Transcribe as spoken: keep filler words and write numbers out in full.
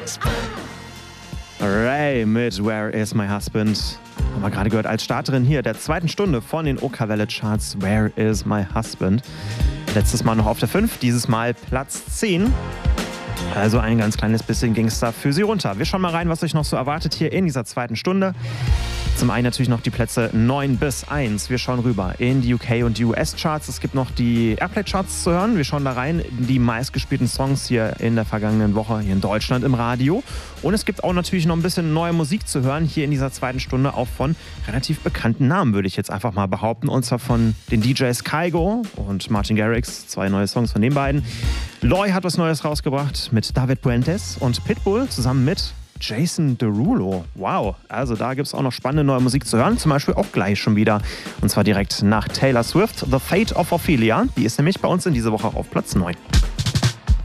Ray mit Where is my husband? Haben wir gerade gehört als Starterin hier der zweiten Stunde von den Okerwelle Charts. Where is my husband? Letztes Mal noch auf der fünf, dieses Mal Platz zehn. Also ein ganz kleines bisschen ging es da für sie runter. Wir schauen mal rein, was euch noch so erwartet hier in dieser zweiten Stunde. Zum einen natürlich noch die Plätze neun bis eins. Wir schauen rüber in die U K und die U S-Charts. Es gibt noch die Airplay-Charts zu hören. Wir schauen da rein in die meistgespielten Songs hier in der vergangenen Woche hier in Deutschland im Radio. Und es gibt auch natürlich noch ein bisschen neue Musik zu hören hier in dieser zweiten Stunde, auch von relativ bekannten Namen, würde ich jetzt einfach mal behaupten. Und zwar von den D Js Kygo und Martin Garrix. Zwei neue Songs von den beiden. Loy hat was Neues rausgebracht mit David Puentes und Pitbull zusammen mit Jason Derulo. Wow, also da gibt es auch noch spannende neue Musik zu hören, zum Beispiel auch gleich schon wieder. Und zwar direkt nach Taylor Swift, The Fate of Ophelia. Die ist nämlich bei uns in dieser Woche auf Platz neun.